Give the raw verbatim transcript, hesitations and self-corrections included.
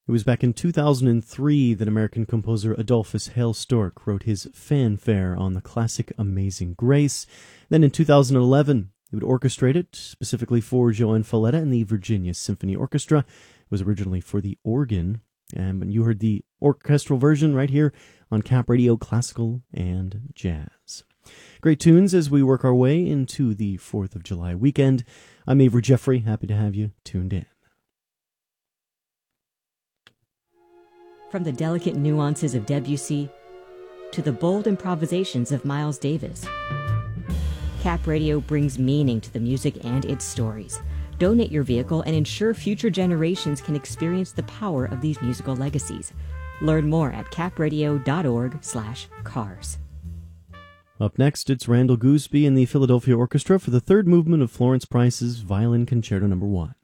It was back in two thousand three that American composer Adolphus Hailstork wrote his fanfare on the classic Amazing Grace. Then in two thousand eleven, he would orchestrate it specifically for Joan Falletta and the Virginia Symphony Orchestra. It was originally for the organ, and you heard the orchestral version right here on Cap Radio Classical and Jazz. Great tunes as we work our way into the fourth of July weekend. I'm Avery Jeffrey, happy to have you tuned in. From the delicate nuances of Debussy to the bold improvisations of Miles Davis, Cap Radio brings meaning to the music and its stories. Donate your vehicle and ensure future generations can experience the power of these musical legacies. Learn more at capradio.org slash cars. Up next, it's Randall Gooseby and the Philadelphia Orchestra for the third movement of Florence Price's Violin Concerto Number one.